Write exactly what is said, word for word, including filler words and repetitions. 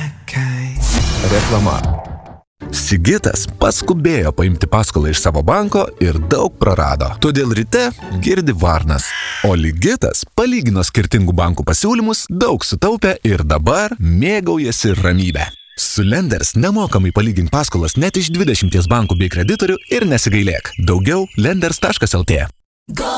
Reklama. Sigitas paskubėjo paimti paskolą iš savo banko ir daug prarado. Todėl ryte girdi varnas. O Ligitas palygino skirtingų bankų pasiūlymus, daug sutaupė ir dabar mėgaujasi ramybę. Su Lenders nemokamai palygink paskolas net iš dvidešimties bankų bei kreditorių ir nesigailėk. Daugiau lenders taškas lt.